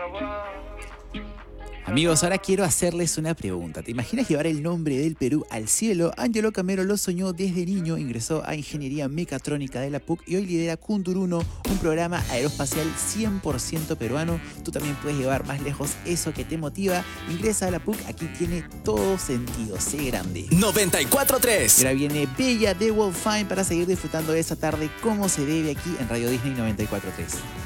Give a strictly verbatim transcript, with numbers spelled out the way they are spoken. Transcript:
Amigos, ahora quiero hacerles una pregunta. ¿Te imaginas llevar el nombre del Perú al cielo? Angelo Camero lo soñó desde niño, ingresó a Ingeniería Mecatrónica de la P U C y hoy lidera Kunduruno, un programa aeroespacial cien por ciento peruano. Tú también puedes llevar más lejos eso que te motiva. Ingresa a la P U C, aquí tiene todo sentido. Sé grande. noventa y cuatro punto tres. Ahora viene Bella de Wolfine para seguir disfrutando de esa tarde como se debe aquí en Radio Disney noventa y cuatro punto tres.